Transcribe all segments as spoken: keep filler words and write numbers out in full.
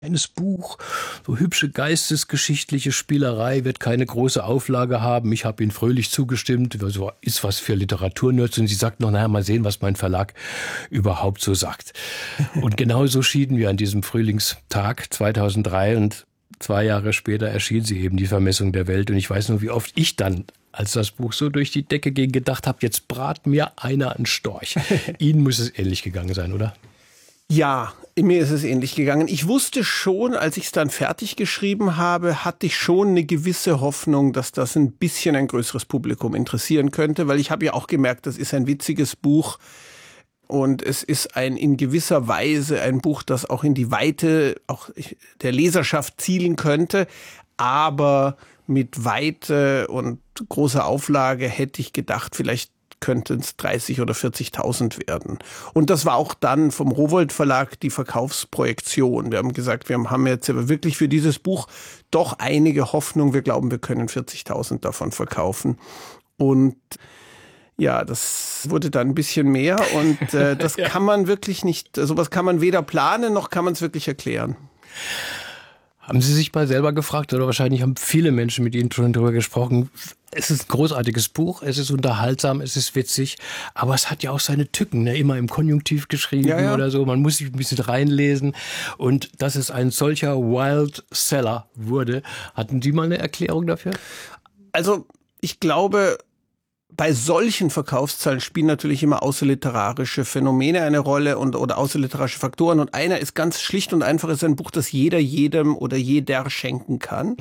Eines Buch, so hübsche geistesgeschichtliche Spielerei, wird keine große Auflage haben. Ich habe Ihnen fröhlich zugestimmt, so ist was für Literaturnerds. Und sie sagt noch, naja, mal sehen, was mein Verlag überhaupt so sagt. Und genau so schieden wir an diesem Frühlingstag zweitausenddrei und zwei Jahre später erschien sie eben, die Vermessung der Welt. Und ich weiß nur, wie oft ich dann, als das Buch so durch die Decke ging, gedacht habe, jetzt brat mir einer einen Storch. Ihnen muss es ähnlich gegangen sein, oder? Ja, mir ist es ähnlich gegangen. Ich wusste schon, als ich es dann fertig geschrieben habe, hatte ich schon eine gewisse Hoffnung, dass das ein bisschen ein größeres Publikum interessieren könnte, weil ich habe ja auch gemerkt, das ist ein witziges Buch und es ist ein in gewisser Weise ein Buch, das auch in die Weite auch der Leserschaft zielen könnte, aber mit Weite und großer Auflage hätte ich gedacht, vielleicht könnten es dreißigtausend oder vierzigtausend werden. Und das war auch dann vom Rowohlt Verlag die Verkaufsprojektion. Wir haben gesagt, wir haben jetzt aber wirklich für dieses Buch doch einige Hoffnung. Wir glauben, wir können vierzigtausend davon verkaufen. Und ja, das wurde dann ein bisschen mehr. Und äh, das ja. kann man wirklich nicht, sowas kann man weder planen, noch kann man es wirklich erklären. Haben Sie sich mal selber gefragt, oder wahrscheinlich haben viele Menschen mit Ihnen schon darüber gesprochen, es ist ein großartiges Buch, es ist unterhaltsam, es ist witzig, aber es hat ja auch seine Tücken, ne? Immer im Konjunktiv geschrieben ja, ja. oder so, man muss sich ein bisschen reinlesen und dass es ein solcher Wild Seller wurde. Hatten Sie mal eine Erklärung dafür? Also ich glaube, bei solchen Verkaufszahlen spielen natürlich immer außerliterarische Phänomene eine Rolle und oder außerliterarische Faktoren. Und einer ist ganz schlicht und einfach, ist ein Buch, das jeder jedem oder jeder schenken kann.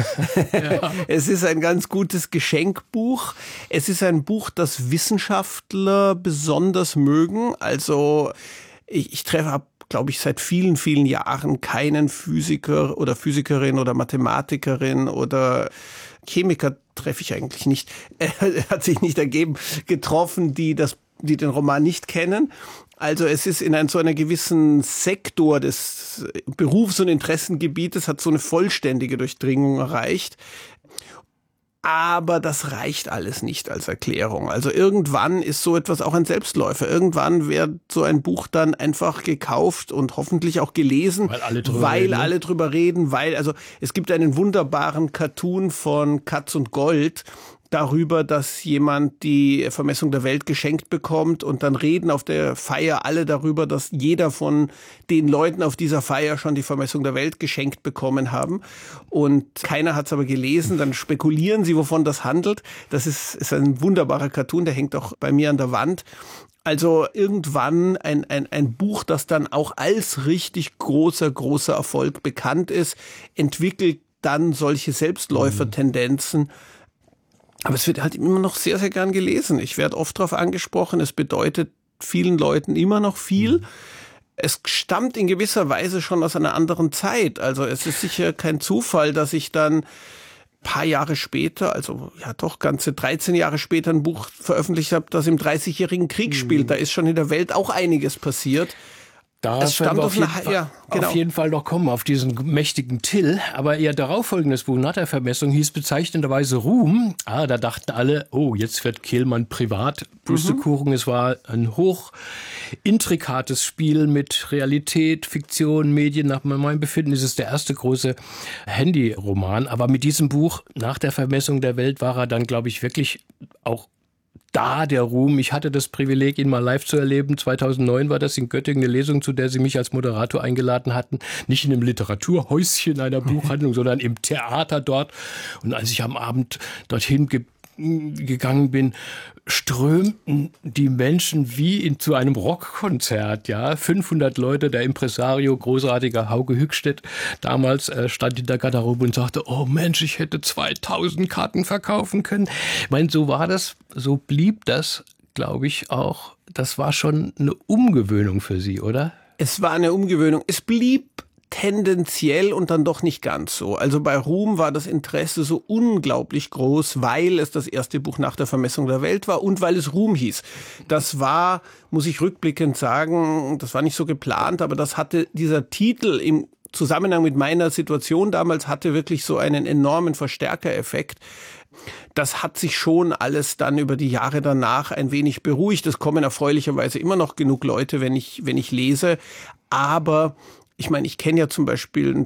Ja. Es ist ein ganz gutes Geschenkbuch. Es ist ein Buch, das Wissenschaftler besonders mögen. Also ich, ich treffe ab glaube ich, seit vielen, vielen Jahren keinen Physiker oder Physikerin oder Mathematikerin oder Chemiker treffe ich eigentlich nicht, hat sich nicht ergeben, getroffen, die das, die den Roman nicht kennen. Also es ist in einem, so einer gewissen Sektor des Berufs- und Interessengebietes, hat so eine vollständige Durchdringung erreicht. Aber das reicht alles nicht als Erklärung. Also irgendwann ist so etwas auch ein Selbstläufer. Irgendwann wird so ein Buch dann einfach gekauft und hoffentlich auch gelesen, weil alle drüber, weil reden, ne? alle drüber reden. Weil also es gibt einen wunderbaren Cartoon von Katz und Gold darüber, dass jemand die Vermessung der Welt geschenkt bekommt und dann reden auf der Feier alle darüber, dass jeder von den Leuten auf dieser Feier schon die Vermessung der Welt geschenkt bekommen haben und keiner hat es aber gelesen, dann spekulieren sie, wovon das handelt. Das ist, ist ein wunderbarer Cartoon, der hängt auch bei mir an der Wand. Also irgendwann ein, ein, ein Buch, das dann auch als richtig großer, großer Erfolg bekannt ist, entwickelt dann solche Selbstläufertendenzen. Aber es wird halt immer noch sehr, sehr gern gelesen. Ich werde oft darauf angesprochen. Es bedeutet vielen Leuten immer noch viel. Es stammt in gewisser Weise schon aus einer anderen Zeit. Also es ist sicher kein Zufall, dass ich dann ein paar Jahre später, also ja doch ganze dreizehn Jahre später ein Buch veröffentlicht habe, das im dreißigjährigen Krieg spielt. Da ist schon in der Welt auch einiges passiert. Da es stammt auf jeden, Fall, ja, genau. auf jeden Fall noch kommen, auf diesen mächtigen Till. Aber ihr darauffolgendes Buch nach der Vermessung hieß bezeichnenderweise Ruhm. Ah, da dachten alle, oh, jetzt wird Kehlmann privat. Pustekuchen, mhm. Es war ein hoch intrikates Spiel mit Realität, Fiktion, Medien. Nach meinem Befinden ist es der erste große Handyroman. Aber mit diesem Buch nach der Vermessung der Welt war er dann, glaube ich, wirklich auch da der Ruhm. Ich hatte das Privileg, ihn mal live zu erleben. zweitausendneun war das in Göttingen eine Lesung, zu der Sie mich als Moderator eingeladen hatten. Nicht in einem Literaturhäuschen einer Buchhandlung, sondern im Theater dort. Und als ich am Abend dorthin ge- gegangen bin, strömten die Menschen wie in, zu einem Rockkonzert, ja. fünfhundert Leute, der Impresario, großartiger Hauke Hückstedt, damals äh, stand in der Garderobe und sagte, oh Mensch, ich hätte zweitausend Karten verkaufen können. Ich meine, so war das, so blieb das, glaube ich auch. Das war schon eine Umgewöhnung für Sie, oder? Es war eine Umgewöhnung. Es blieb tendenziell und dann doch nicht ganz so. Also bei Ruhm war das Interesse so unglaublich groß, weil es das erste Buch nach der Vermessung der Welt war und weil es Ruhm hieß. Das war, muss ich rückblickend sagen, das war nicht so geplant, aber das hatte dieser Titel im Zusammenhang mit meiner Situation damals hatte wirklich so einen enormen Verstärkereffekt. Das hat sich schon alles dann über die Jahre danach ein wenig beruhigt. Es kommen erfreulicherweise immer noch genug Leute, wenn ich, wenn ich lese. Aber Ich meine, ich kenne ja zum Beispiel ein